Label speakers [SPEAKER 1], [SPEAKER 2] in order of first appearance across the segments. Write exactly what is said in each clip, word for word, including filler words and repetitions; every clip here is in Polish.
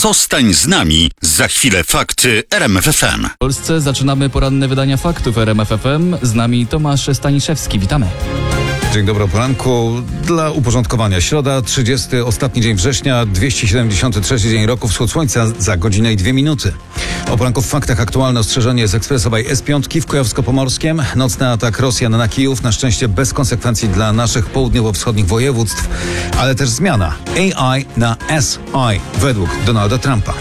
[SPEAKER 1] Zostań z nami. Za chwilę fakty R M F F M.
[SPEAKER 2] W Polsce zaczynamy poranne wydania faktów R M F F M. Z nami Tomasz Staniszewski. Witamy.
[SPEAKER 3] Dzień dobry o poranku. Dla uporządkowania środa, trzydziesty, ostatni dzień września, dwieście siedemdziesiąty trzeci dzień roku, wschód słońca za godzinę i dwie minuty. O poranku w faktach aktualne ostrzeżenie z ekspresowej S pięć w Kujawsko-Pomorskiem. Nocny atak Rosjan na Kijów, na szczęście bez konsekwencji dla naszych południowo-wschodnich województw, ale też zmiana A I na S I według Donalda Trumpa.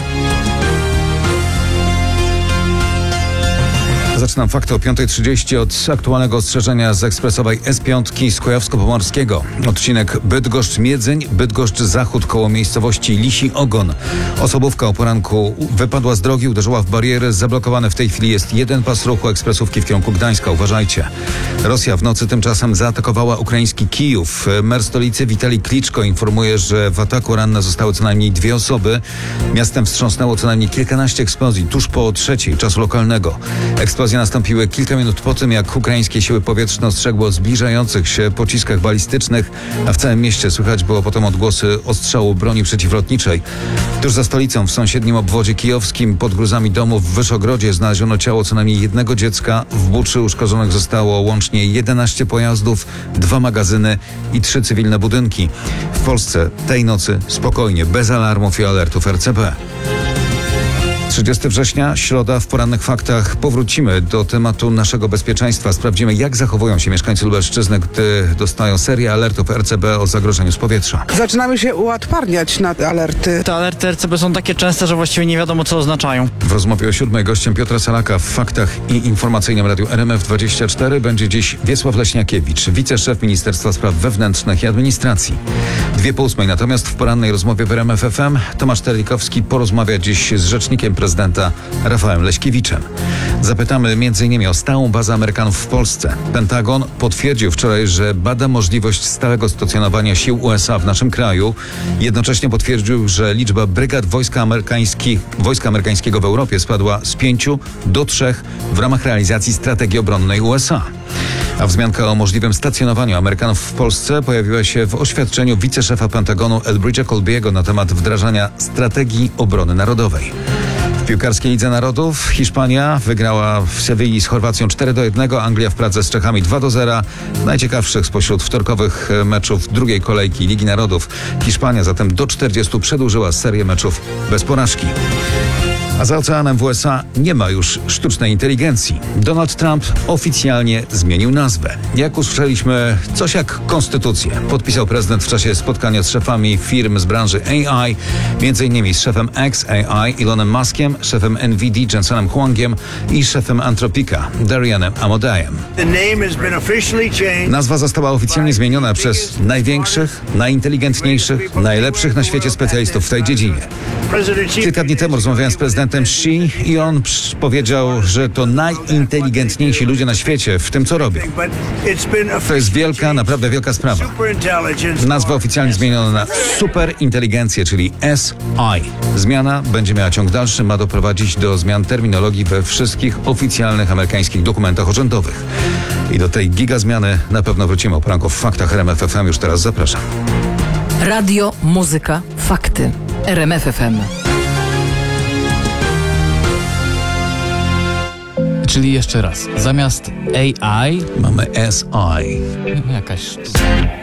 [SPEAKER 3] Zaczynam fakty o piąta trzydzieści od aktualnego ostrzeżenia z ekspresowej S pięć z Kujawsko-Pomorskiego. Odcinek Bydgoszcz-Miedzyń, Bydgoszcz-Zachód koło miejscowości Lisi Ogon. Osobówka o poranku wypadła z drogi, uderzyła w bariery. Zablokowany w tej chwili jest jeden pas ruchu ekspresówki w kierunku Gdańska. Uważajcie. Rosja w nocy tymczasem zaatakowała ukraiński Kijów. Mer stolicy Witalij Kliczko informuje, że w ataku ranne zostały co najmniej dwie osoby. Miastem wstrząsnęło co najmniej kilkanaście eksplozji tuż po trzeciej czasu lokalnego. Eksplozje nastąpiły kilka minut po tym, jak ukraińskie siły powietrzne ostrzegły o zbliżających się pociskach balistycznych, a w całym mieście słychać było potem odgłosy ostrzału broni przeciwlotniczej. Tuż za stolicą, w sąsiednim obwodzie kijowskim, pod gruzami domów w Wyszogrodzie znaleziono ciało co najmniej jednego dziecka. W Buczy uszkodzonych zostało łącznie jedenaście pojazdów, dwa magazyny i trzy cywilne budynki. W Polsce tej nocy spokojnie, bez alarmów i alertów R C B. trzydziestego września, środa, w porannych faktach powrócimy do tematu naszego bezpieczeństwa. Sprawdzimy, jak zachowują się mieszkańcy Lubelszczyzny, gdy dostają serię alertów R C B o zagrożeniu z powietrza.
[SPEAKER 4] Zaczynamy się uodparniać na te alerty.
[SPEAKER 5] Te alerty R C B są takie częste, że właściwie nie wiadomo, co oznaczają.
[SPEAKER 3] W rozmowie o siódmej gościem Piotra Salaka w faktach i informacyjnym radiu R M F dwadzieścia cztery będzie dziś Wiesław Leśniakiewicz, wiceszef Ministerstwa Spraw Wewnętrznych i Administracji. Dwie po ósmej natomiast w porannej rozmowie w R M F F M Tomasz Terlikowski porozmawia dziś z rzecznikiem prezydenta Rafałem Leśkiewiczem. Zapytamy między innymi o stałą bazę Amerykanów w Polsce. Pentagon potwierdził wczoraj, że bada możliwość stałego stacjonowania sił U S A w naszym kraju. Jednocześnie potwierdził, że liczba brygad wojska, amerykańskich, wojska amerykańskiego w Europie spadła z pięciu do trzech w ramach realizacji strategii obronnej U S A. A wzmianka o możliwym stacjonowaniu Amerykanów w Polsce pojawiła się w oświadczeniu wiceszefa Pentagonu Elbridge'a Colby'ego na temat wdrażania strategii obrony narodowej. W piłkarskiej Lidze Narodów Hiszpania wygrała w Sewilli z Chorwacją cztery do jednego, Anglia w Pradze z Czechami dwa do zera. Najciekawszych spośród wtorkowych meczów drugiej kolejki Ligi Narodów. Hiszpania zatem do czterdziestu przedłużyła serię meczów bez porażki. A za oceanem w U S A nie ma już sztucznej inteligencji. Donald Trump oficjalnie zmienił nazwę. Jak usłyszeliśmy, coś jak konstytucję. Podpisał prezydent w czasie spotkania z szefami firm z branży A I, między innymi z szefem X A I Elonem Muskiem, szefem N V D Jensenem Huangiem i szefem Anthropica Darianem Amodayem. Nazwa została oficjalnie zmieniona przez największych, najinteligentniejszych, najlepszych na świecie specjalistów w tej dziedzinie. Kilka dni temu rozmawiałem z prezydentem Xi i on powiedział, że to najinteligentniejsi ludzie na świecie w tym, co robią. To jest wielka, naprawdę wielka sprawa. Nazwa oficjalnie zmieniona na superinteligencję, czyli S I. Zmiana będzie miała ciąg dalszy, ma doprowadzić do zmian terminologii we wszystkich oficjalnych amerykańskich dokumentach urzędowych. I do tej gigazmiany na pewno wrócimy o poranku w faktach R M F F M. Już teraz zapraszam.
[SPEAKER 6] Radio, muzyka, fakty. R M F F M.
[SPEAKER 2] Czyli jeszcze raz, zamiast A I
[SPEAKER 3] Mamy S I.
[SPEAKER 2] jakaś